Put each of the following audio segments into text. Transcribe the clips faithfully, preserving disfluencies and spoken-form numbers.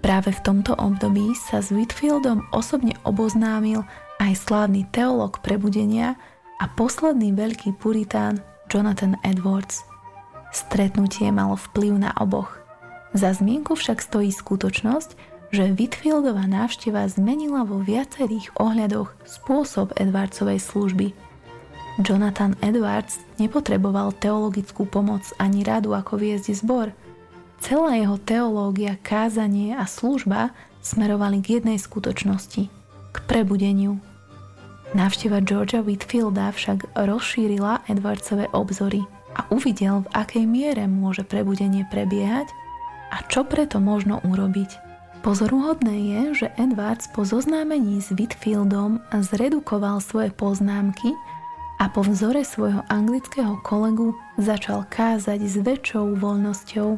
Práve v tomto období sa s Whitfieldom osobne oboznámil aj slávny teológ prebudenia a posledný veľký puritán Jonathan Edwards. Stretnutie malo vplyv na oboch. Za zmienku však stojí skutočnosť, že Whitfieldova návšteva zmenila vo viacerých ohľadoch spôsob Edwardsovej služby. Jonathan Edwards nepotreboval teologickú pomoc ani radu, ako viesť zbor. Celá jeho teológia, kázanie a služba smerovali k jednej skutočnosti – k prebudeniu. Návšteva Georgea Whitfielda však rozšírila Edwardsové obzory a uvidel, v akej miere môže prebudenie prebiehať a čo preto možno urobiť. Pozoruhodné je, že Edwards po zoznámení s Whitfieldom zredukoval svoje poznámky a po vzore svojho anglického kolegu začal kázať s väčšou voľnosťou.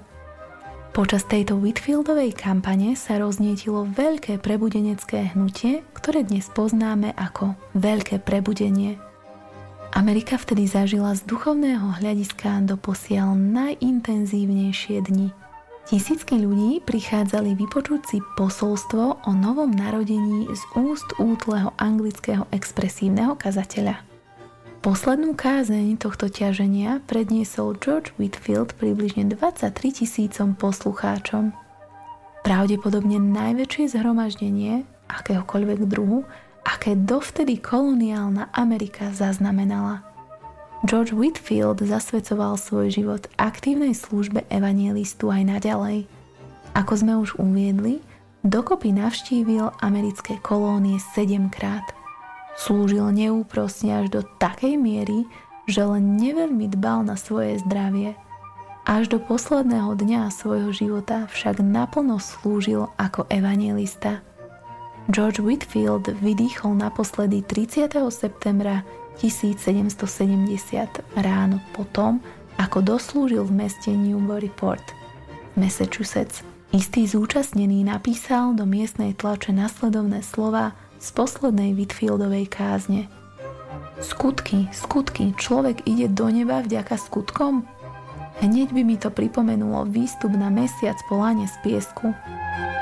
Počas tejto Whitfieldovej kampane sa roznietilo veľké prebudenecké hnutie, ktoré dnes poznáme ako Veľké prebudenie. Amerika vtedy zažila z duchovného hľadiska doposiaľ najintenzívnejšie dni. Tisícky ľudí prichádzali vypočuť si posolstvo o novom narodení z úst útleho anglického expresívneho kazateľa. Poslednú kázeň tohto ťaženia predniesol George Whitfield približne dvadsaťtri tisícom poslucháčom. Pravdepodobne najväčšie zhromaždenie akéhokoľvek druhu, aké dovtedy koloniálna Amerika zaznamenala. George Whitfield zasvedcoval svoj život aktívnej službe evangelistu aj naďalej. Ako sme už uviedli, dokopy navštívil americké kolónie sedemkrát. Slúžil neúprosne až do takej miery, že len neveľmi dbal na svoje zdravie. Až do posledného dňa svojho života však naplno slúžil ako evangelista. George Whitfield vydýchol naposledy tridsiateho septembra tisícsedemstosedemdesiat ráno potom, ako doslúžil v meste Newburyport, Massachusetts. Istý zúčastnený napísal do miestnej tlače nasledovné slova z poslednej Whitfieldovej kázne. Skutky, skutky, človek ide do neba vďaka skutkom? Hneď by mi to pripomenulo výstup na mesiac po lane z piesku.